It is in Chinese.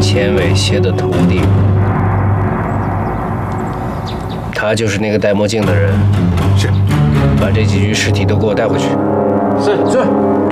钱伟谢的徒弟，他就是那个戴墨镜的人。 是， 把这几具尸体都给我带回去。 是。